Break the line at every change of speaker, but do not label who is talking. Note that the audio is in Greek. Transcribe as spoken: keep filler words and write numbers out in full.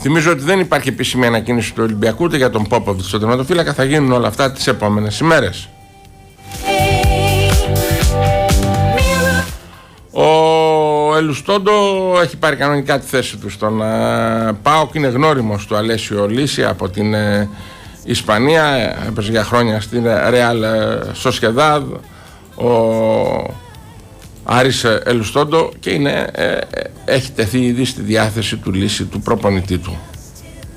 Θυμίζω ότι δεν υπάρχει επίσημη ανακοίνωση του Ολυμπιακού ούτε για τον Πόποβιτς στον τερματοφύλακα. Θα γίνουν όλα αυτά τις επόμενες ημέρες. Ο Ελουστόντο έχει πάρει κανονικά τη θέση του στον ΠΑΟΚ. Είναι γνώριμος του Αλέσιο Λύση από την ε, Ισπανία. Έπαιζε για χρόνια στην Real Sociedad ο Άρης Ελουστόντο και είναι, ε, έχει τεθεί ήδη στη διάθεση του Λύση, του προπονητή του.